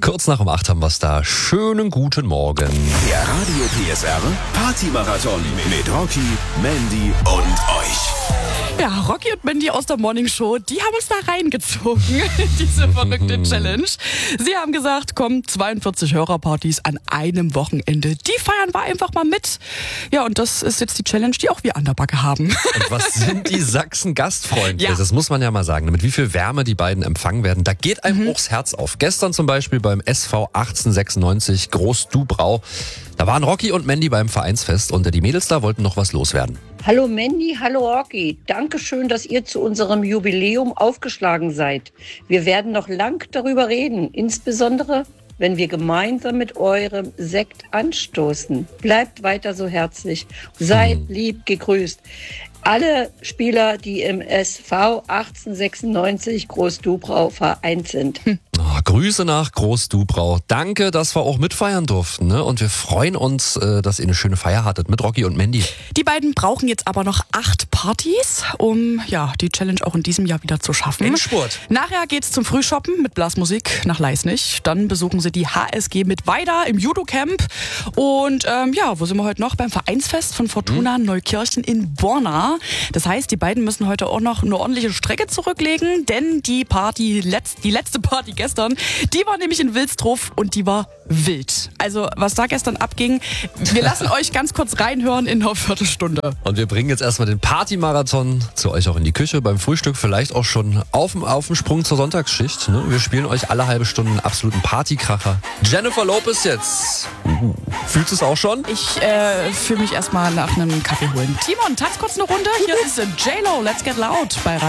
Kurz nach um 8 haben wir es da. Schönen guten Morgen. Der Radio PSR Party-Marathon mit Rocky, Mandy und euch. Ja, Rocky und Mandy aus der Morning Show, die haben uns da reingezogen, diese verrückte Challenge. Sie haben gesagt, komm, 42 Hörerpartys an einem Wochenende, die feiern wir einfach mal mit. Ja, und das ist jetzt die Challenge, die auch wir an der Backe haben. Und was sind die Sachsen-Gastfreunde? Ja. Das muss man ja mal sagen. Mit wie viel Wärme die beiden empfangen werden, da geht einem auch das Herz auf. Gestern zum Beispiel beim SV 1896 Groß-Dubrau. Da waren Rocky und Mandy beim Vereinsfest und die Mädels da wollten noch was loswerden. Hallo Mandy, hallo Rocky. Dankeschön, dass ihr zu unserem Jubiläum aufgeschlagen seid. Wir werden noch lang darüber reden, insbesondere wenn wir gemeinsam mit eurem Sekt anstoßen. Bleibt weiter so herzlich. Seid lieb gegrüßt. Alle Spieler, die im SV 1896 Groß-Dubrau vereint sind. Oh, Grüße nach Groß-Dubrau. Danke, dass wir auch mitfeiern durften. Ne? Und wir freuen uns, dass ihr eine schöne Feier hattet mit Rocky und Mandy. Die beiden brauchen jetzt aber noch 8 Partys, um die Challenge auch in diesem Jahr wieder zu schaffen. Endspurt. Nachher geht's zum Frühshoppen mit Blasmusik nach Leisnig. Dann besuchen sie die HSG mit Weida im Judo-Camp. Und wo sind wir heute noch? Beim Vereinsfest von Fortuna Neukirchen in Borna. Das heißt, die beiden müssen heute auch noch eine ordentliche Strecke zurücklegen, denn die letzte Party gestern, die war nämlich in Wilsdruff und die war wild. Also was da gestern abging, wir lassen euch ganz kurz reinhören in einer Viertelstunde. Und wir bringen jetzt erstmal den Party-Marathon zu euch auch in die Küche, beim Frühstück, vielleicht auch schon auf dem Sprung zur Sonntagsschicht. Ne? Wir spielen euch alle halbe Stunde einen absoluten Partykracher. Jennifer Lopez jetzt. Fühlst du es auch schon? Ich fühle mich erstmal nach einem Kaffee holen. Timon, tanz kurz eine Runde. Hier ist J-Lo, Let's Get Loud bei